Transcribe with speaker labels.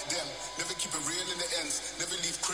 Speaker 1: them. Never keep it real in the ends. Never leave crib